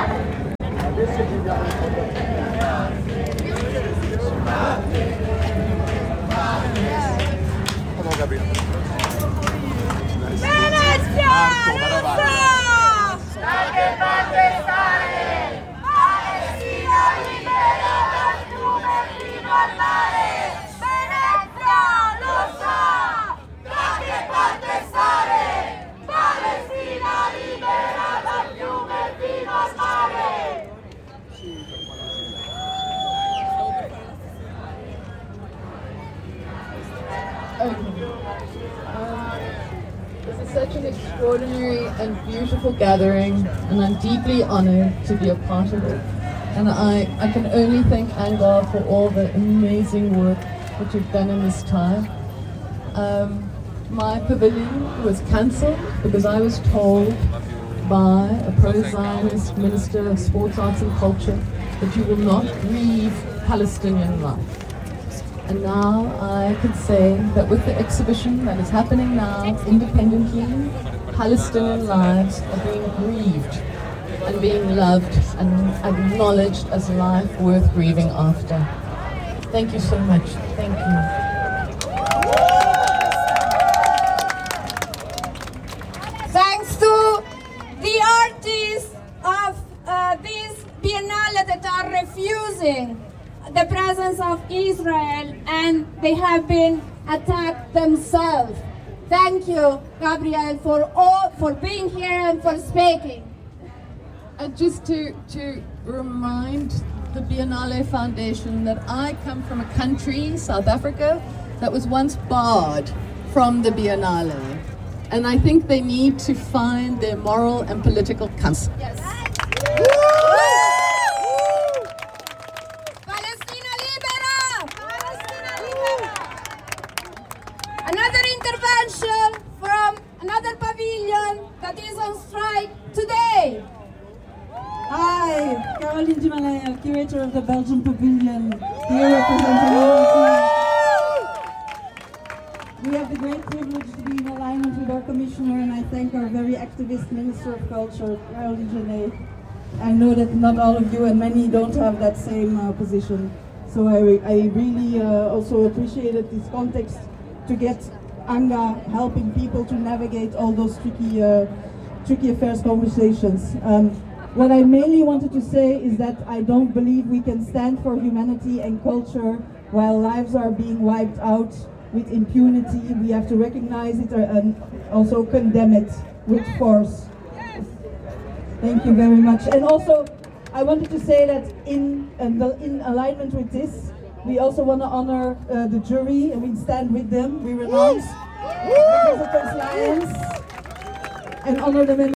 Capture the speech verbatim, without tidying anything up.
This is such an extraordinary and beautiful gathering, and I'm deeply honored to be a part of it. And I, I can only thank Angar for all the amazing work that you've done in this time. Um, my pavilion was cancelled because I was told by a pro-Zionist Minister of Sports, Arts and Culture that you will not grieve Palestinian life. And now I can say that with the exhibition that is happening now independently, Palestinian lives are being grieved and being loved and acknowledged as life worth grieving after. Thank you so much. Thank you. Thanks to the artists of uh, this Biennale that are refusing the presence of Israel, and they have been attacked themselves. Thank you, Gabriel, for all for being here and for speaking. And just to, to remind the Biennale Foundation that I come from a country, South Africa, that was once barred from the Biennale. And I think they need to find their moral and political compass. Yes. Palestina libera! Palestina libera! Another intervention from another pavilion that is on strike today. Hi, Caroline Dimalaya, curator of the Belgian Pavilion, here representing all. We have the great privilege to be in alignment with our commissioner, and I thank our very activist Minister of Culture, Caroline Genet. I know that not all of you and many don't have that same uh, position, so I, I really uh, also appreciated this context to get Anga helping people to navigate all those tricky, uh, tricky affairs conversations. Um, What I mainly wanted to say is that I don't believe we can stand for humanity and culture while lives are being wiped out with impunity. We have to recognize it and also condemn it with force. Thank you very much. And also, I wanted to say that in, in alignment with this, we also want to honor uh, the jury, and we stand with them. We renounce because of compliance and honor them.